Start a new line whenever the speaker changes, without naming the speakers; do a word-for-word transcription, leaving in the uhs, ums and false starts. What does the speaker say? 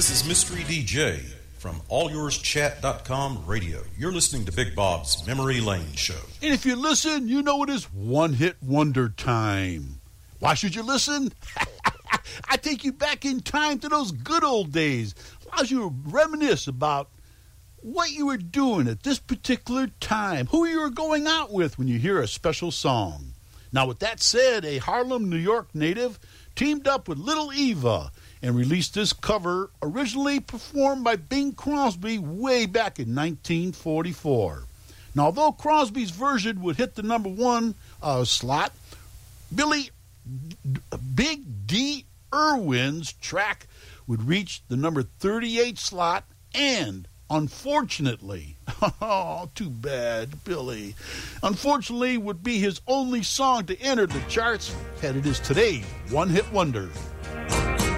This is Mystery D J from all yours chat dot com radio. You're listening to Big Bob's Memory Lane Show.
And if you listen, you know it is one-hit wonder time. Why should you listen? I take you back in time to those good old days. Allows you to reminisce about what you were doing at this particular time, who you were going out with when you hear a special song. Now, with that said, a Harlem, New York native teamed up with Little Eva and released this cover, originally performed by Bing Crosby way back in nineteen forty-four. Now, although Crosby's version would hit the number one uh, slot, Billy Big D. Irwin's track would reach the number thirty-eight slot, and unfortunately, oh, too bad, Billy, unfortunately would be his only song to enter the charts, and it is today's one-hit wonder.